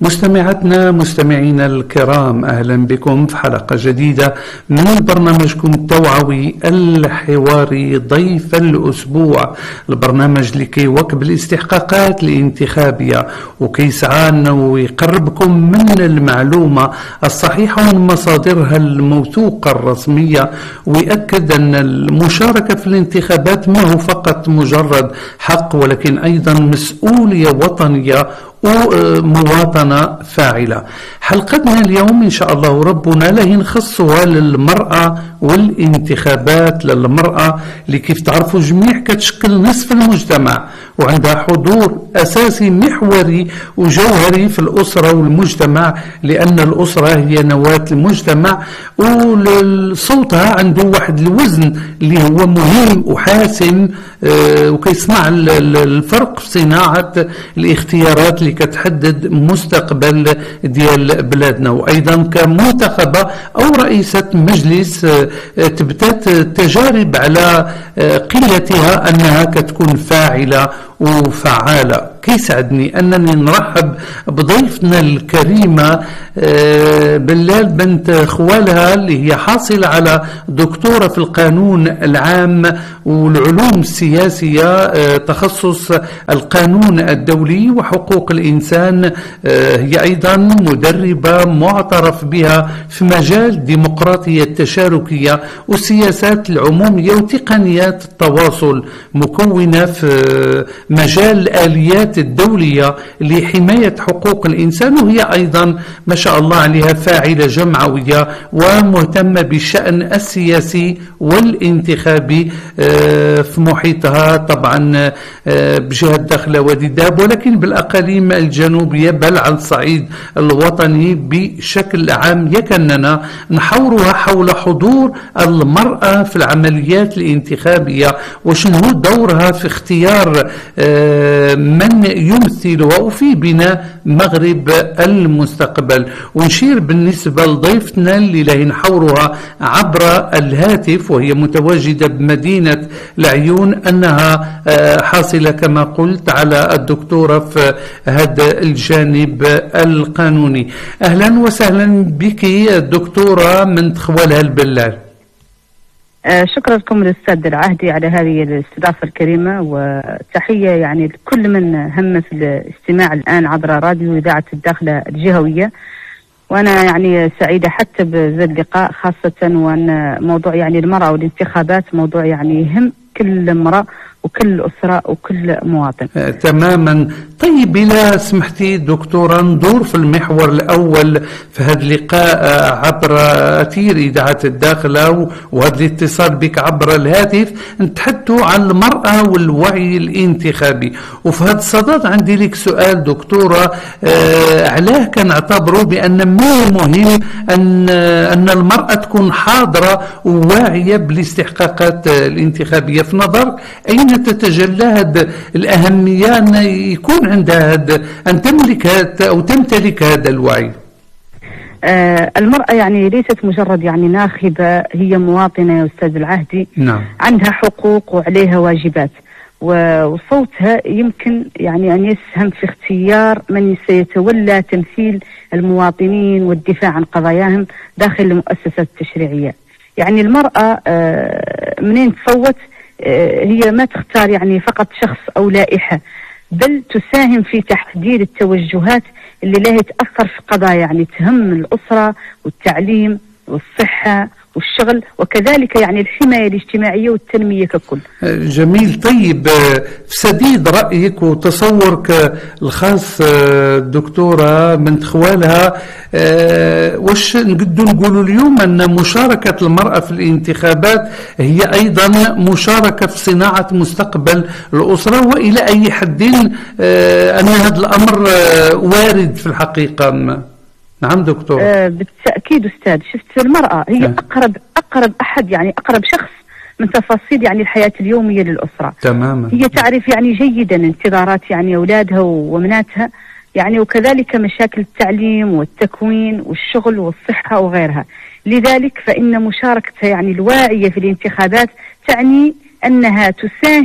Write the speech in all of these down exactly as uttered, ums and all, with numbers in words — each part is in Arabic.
مستمعاتنا مستمعينا الكرام، أهلا بكم في حلقة جديدة من برنامجكم التوعوي الحواري ضيف الأسبوع، البرنامج اللي كيواكب الاستحقاقات الانتخابية وكيسعى أنه يقربكم من المعلومة الصحيحة ومن مصادرها الموثوقة الرسمية، ويأكد أن المشاركة في الانتخابات ما هو فقط مجرد حق ولكن أيضا مسؤولية وطنية ومواطنة فاعلة. حلقتنا اليوم إن شاء الله ربنا له نخصها للمرأة والانتخابات للمرأة اللي كيف تعرفوا جميع كتشكل نصف المجتمع وعندها حضور أساسي محوري وجوهري في الأسرة والمجتمع، لأن الأسرة هي نواة المجتمع وصوتها عنده واحد الوزن اللي هو مهم وحاسم وكيصنع الفرق في صناعة الاختيارات اللي كتحدد مستقبل ديال بلادنا. وأيضا كمنتخبة أو رئيسة مجلس تبتات تجارب على قيادتها أنها كتكون فاعلة وفعالة. كيسعدني أنني نرحب بضيفتنا الكريمة بلال بنت خوالها اللي هي حاصلة على دكتورة في القانون العام والعلوم السياسية، تخصص القانون الدولي وحقوق الإنسان. هي أيضا مدربة معترف بها في مجال الديمقراطية التشاركية والسياسات العمومية وتقنيات التواصل، مكونة في مجال الآليات الدولية لحماية حقوق الإنسان، وهي أيضا ما شاء الله عليها فاعلة جمعوية ومهتمة بالشأن السياسي والانتخابي في محيطها، طبعا بجهة داخل وادي الذهب ولكن بالأقاليم الجنوبية بل على الصعيد الوطني بشكل عام. يكننا نحورها حول حضور المرأة في العمليات الانتخابية وشنو دورها في اختيار من يمثلها وفي بناء مغرب المستقبل. ونشير بالنسبة لضيفتنا اللي له نحورها عبر الهاتف وهي متواجدة بمدينة العيون أنها حاصلة كما قلت على الدكتورة في هذا الجانب القانوني. أهلا وسهلا بك دكتورة من خوالها البلال. آه شكرا لكم الأستاذ العهدي على هذه الاستضافة الكريمة، وتحية يعني لكل من هم في الاستماع الآن عبر راديو إذاعة الداخلة الجهوية. وأنا يعني سعيدة حتى بهذا اللقاء، خاصة وأن موضوع يعني المرأة والانتخابات موضوع يعني يهم كل امرأة وكل أسرة وكل مواطن. آه، تماما. طيب إذا سمحتي دكتورة ندور في المحور الأول في هذا اللقاء آه، عبر أثير إذاعة الداخلة وهذا الاتصال بك عبر الهاتف، نتحدثوا عن المرأة والوعي الانتخابي. وفي هذا الصدد عندي لك سؤال دكتورة، آه، علاه كنعتبروا بأن ما مهم أن أن المرأة تكون حاضرة وواعية بالاستحقاقات الانتخابية؟ في نظرك أين تتجلى هذه الأهمية أن يكون عندها هذا، أن تملك هذا أو تمتلك هذا الوعي؟ آه المرأة يعني ليست مجرد يعني ناخبة، هي مواطنة يا أستاذ العهدي. نعم. عندها حقوق وعليها واجبات، وصوتها يمكن يعني أن يسهم في اختيار من سيتولى تمثيل المواطنين والدفاع عن قضاياهم داخل المؤسسات التشريعية. يعني المرأة آه منين تصوت هي ما تختار يعني فقط شخص أو لائحة، بل تساهم في تحديد التوجهات اللي لها تأثر في قضايا يعني تهم الأسرة والتعليم والصحة والشغل وكذلك يعني الحماية الاجتماعية والتنمية ككل. جميل. طيب في سديد رأيك وتصورك الخاص دكتورة بنت خوالها، واش نقدر نقولوا اليوم أن مشاركة المرأة في الانتخابات هي أيضا مشاركة في صناعة مستقبل الأسرة، وإلى أي حد أن هذا الأمر وارد في الحقيقة؟ نعم دكتور. آه بالتأكيد أستاذ. شفت المرأة هي أه. أقرب أقرب أحد يعني أقرب شخص من تفاصيل يعني الحياة اليومية للأسرة. تماما. هي تعرف يعني جيدا انتظارات يعني أولادها ومناتها يعني، وكذلك مشاكل التعليم والتكوين والشغل والصحة وغيرها. لذلك فإن مشاركتها يعني الواعية في الانتخابات تعني أنها تساهم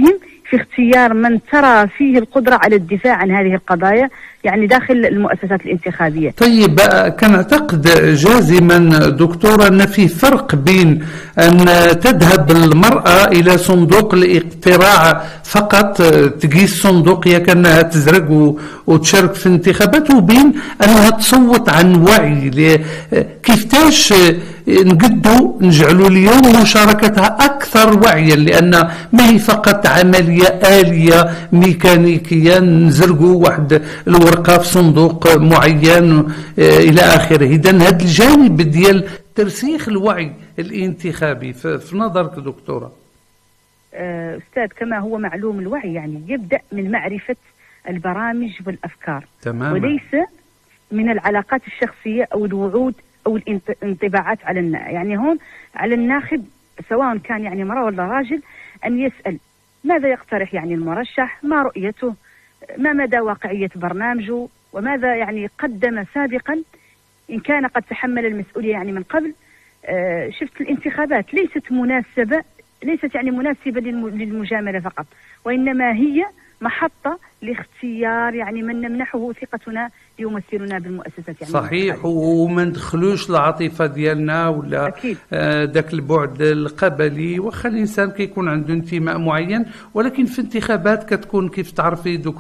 في اختيار من ترى فيه القدرة على الدفاع عن هذه القضايا يعني داخل المؤسسات الانتخابية. طيب، كنعتقد جازما دكتورة أن في فرق بين أن تذهب المرأة إلى صندوق الاقتراع فقط تقيس صندوق هي كأنها تزرق وتشارك في انتخابات، وبين أنها تصوت عن وعي. كيفتاش نقدو نجعلوا اليوم مشاركتها أكثر وعيا، لأن ما هي فقط عملية آلية ميكانيكية نزرقوا واحد الورقة في صندوق معين إلى آخره. إذن هذا الجانب ديال ترسيخ الوعي الانتخابي في نظرك دكتورة؟ أستاذ، كما هو معلوم الوعي يعني يبدأ من معرفة البرامج والأفكار، تماما. وليس من العلاقات الشخصية أو الوعود أو الانطباعات على النا... يعني هون على الناخب سواء كان يعني مرأة ولا راجل أن يسأل ماذا يقترح يعني المرشح، ما رؤيته، ما مدى واقعية برنامجه، وماذا يعني قدم سابقا إن كان قد تحمل المسؤولية يعني من قبل. آه شفت الانتخابات ليست مناسبة ليست يعني مناسبة للمجاملة فقط، وإنما هي محطة لاختيار يعني من نمنحه ثقتنا ليمثلنا بالمؤسسات يعني. صحيح، وما ندخلوش العاطفة ديالنا ولا آه ذاك البعد القبلي، وخا الإنسان كيكون عنده انتماء معين، ولكن في انتخابات كتكون كيف تعرفي دكتور